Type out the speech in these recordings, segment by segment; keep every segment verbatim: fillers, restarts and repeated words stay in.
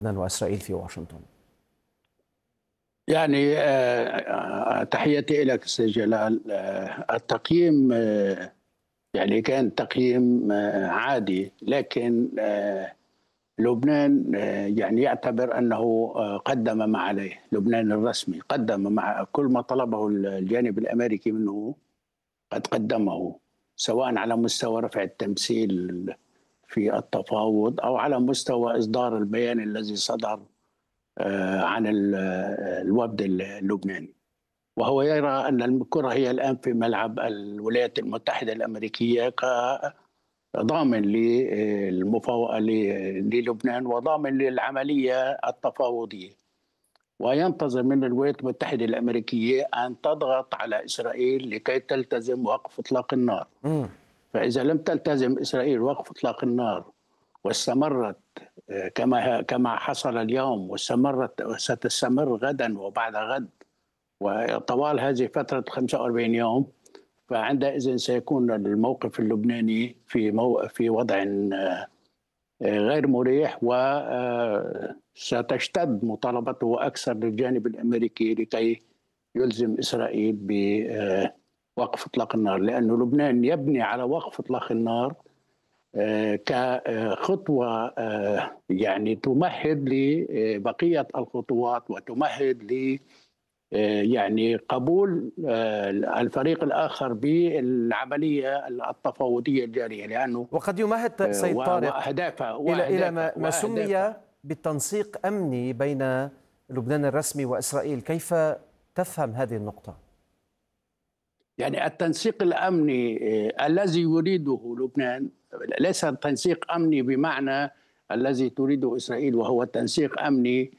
وإسرائيل في واشنطن. يعني آه، تحياتي لك أستاذ جلال. آه، التقييم آه، يعني كان تقييم آه، عادي، لكن آه، لبنان آه، يعني يعتبر أنه آه، قدم ما عليه. لبنان الرسمي قدم مع كل ما طلبه الجانب الأمريكي منه، قد قدمه، سواء على مستوى رفع التمثيل في التفاوض أو على مستوى إصدار البيان الذي صدر آه، عن ال- آه، الوفد اللبناني. وهو يرى أن الكرة هي الآن في ملعب الولايات المتحدة الأمريكية كضامن للمفاوضة للبنان وضامن للعملية التفاوضية، وينتظر من الولايات المتحدة الأمريكية أن تضغط على إسرائيل لكي تلتزم وقف إطلاق النار. مم. فإذا لم تلتزم إسرائيل وقف إطلاق النار واستمرت آه، كما كما حصل اليوم، واستمرت وستستمر غدا وبعد غد وطوال هذه فترة خمسة وأربعين يوم، فعندئذ سيكون الموقف اللبناني في مو... في وضع آه، غير مريح، وستشتد مطالبته أكثر للجانب الأمريكي لكي يلزم إسرائيل بوقف إطلاق النار، لأن لبنان يبني على وقف إطلاق النار آه، كخطوة آه، يعني تمهد لبقية الخطوات وتمهد ل آه، يعني قبول آه، الفريق الآخر بالعملية التفاوضية الجارية، لأنه وقد يمهد آه، سيد طارق وأهدافها إلى إلى وأهدافها ما ما وأهدافها سمي بالتنسيق أمني بين لبنان الرسمي وإسرائيل. كيف تفهم هذه النقطة؟ يعني التنسيق الأمني آه، الذي يريده لبنان ليس تنسيق أمني بمعنى الذي تريده إسرائيل، وهو تنسيق أمني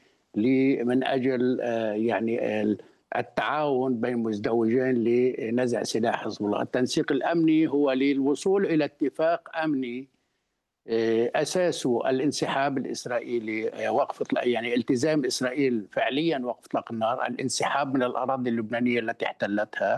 من أجل آه، يعني ال- التعاون بين مزدوجين لنزع سلاح حزب الله. التنسيق الأمني هو للوصول إلى اتفاق أمني آه، أساسه الانسحاب الإسرائيلي، آه، وقف إطلاق- يعني التزام إسرائيل فعليا وقف إطلاق النار، الانسحاب من الأراضي اللبنانية التي احتلتها،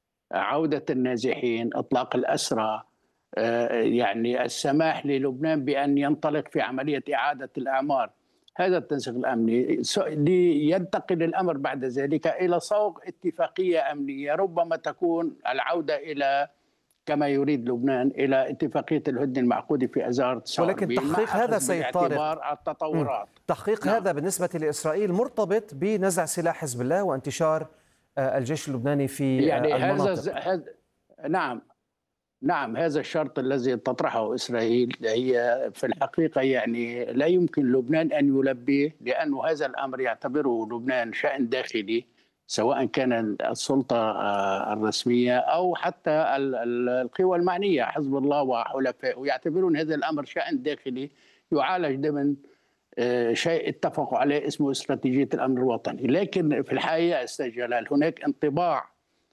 عودة النازحين، إطلاق الأسرى، آه، يعني السماح للبنان بأن ينطلق في عملية إعادة الأعمار. هذا التنسيق الأمني س- لينتقل الأمر بعد ذلك إلى صوغ اتفاقية أمنية، ربما تكون العودة إلى كما يريد لبنان إلى اتفاقية الهدنة المعقودة في آذار ولكن تسعة وأربعين تحقيق مع هذا أخذ سيد طارق، بالاعتبار مم. التطورات. تحقيق نعم. هذا بالنسبة لإسرائيل مرتبط بنزع سلاح حزب الله وانتشار آه، الجيش اللبناني في آه، يعني هذا المناطق. هذا نعم. نعم، هذا الشرط الذي تطرحه إسرائيل هي في الحقيقة يعني لا يمكن لبنان أن يلبيه، لأن هذا الأمر يعتبره لبنان شأن داخلي، سواء كان السلطة آه، الرسمية أو حتى ال- ال- القوى المعنية حزب الله وحلفائه، يعتبرون هذا الأمر شأن داخلي يعالج ضمن آه، شيء اتفقوا عليه اسمه استراتيجية الأمن الوطني. لكن في الحقيقة أستاذ جلال هناك انطباع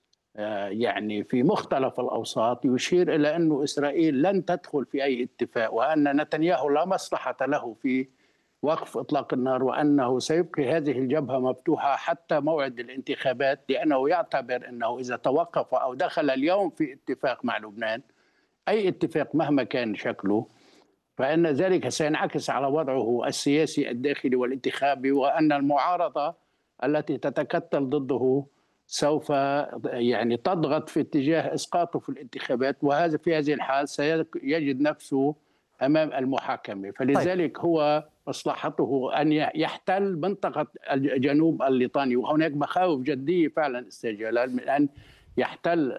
آه، يعني في مختلف الأوساط يشير إلى أن إسرائيل لن تدخل في أي اتفاق، وأن نتنياهو لا مصلحة له في وقف إطلاق النار، وأنه سيبقي هذه الجبهة مفتوحة حتى موعد الانتخابات، لأنه يعتبر أنه إذا توقف أو دخل اليوم في اتفاق مع لبنان، أي اتفاق مهما كان شكله، فإن ذلك سينعكس على وضعه السياسي الداخلي والانتخابي، وأن المعارضة التي تتكتل ضده سوف يعني تضغط في اتجاه إسقاطه في الانتخابات، وهذا في هذه الحال سيجد نفسه أمام المحاكمة. طيب، فلذلك هو مصلحته أن يحتل منطقة الجنوب الليطاني، وهناك مخاوف جدية فعلا أستاذ جلال من أن يحتل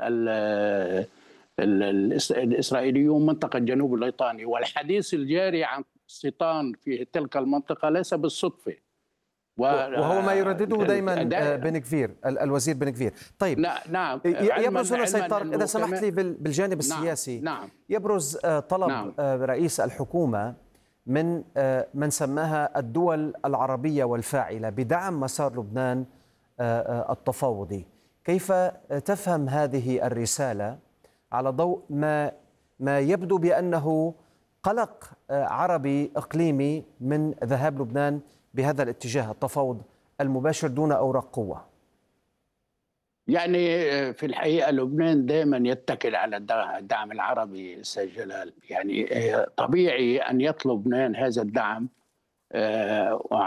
الإسرائيليون منطقة جنوب الليطاني. والحديث الجاري عن استيطان في تلك المنطقة ليس بالصدفة. و وهو ما يردده دائما آه، دا... بن كفير، ال- الوزير بن كفير. طيب، نعم، ي- يبرز علما هنا سيد علما طارق، إذا أنه سمحت كمان. لي بال- بالجانب نعم السياسي، نعم يبرز آه، طلب نعم آه، رئيس الحكومة من آه، من سماها الدول العربية والفاعلة بدعم مسار لبنان آه، آه، التفاوضي. كيف آه، تفهم هذه الرسالة على ضوء ما ما يبدو بأنه قلق آه، عربي إقليمي من ذهاب لبنان بهذا الاتجاه، التفاوض المباشر دون أوراق قوة؟ يعني في الحقيقة لبنان دائما يتكل على الدعم العربي أستاذ جلال. يعني طبيعي أن يطلب لبنان هذا الدعم آه،